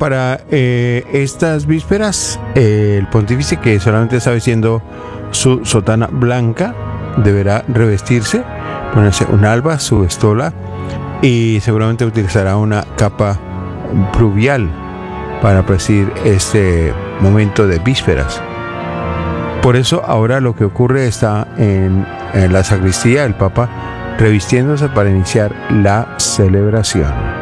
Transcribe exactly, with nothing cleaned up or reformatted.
para eh, estas vísperas, eh, el pontífice, que solamente está vistiendo su sotana blanca, deberá revestirse, ponerse un alba, su estola, y seguramente utilizará una capa pluvial para presidir este momento de vísperas. Por eso ahora lo que ocurre está en, en la sacristía, el Papa revistiéndose para iniciar la celebración.